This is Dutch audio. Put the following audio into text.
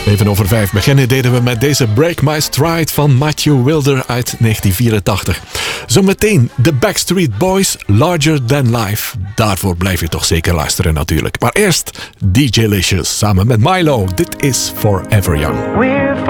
5:07. Beginnen deden we met deze Break My Stride van Matthew Wilder uit 1984. Zometeen de Backstreet Boys, Larger Than Life. Daarvoor blijf je toch zeker luisteren natuurlijk. Maar eerst DJ Licious samen met Milo. Dit is Forever Young. We're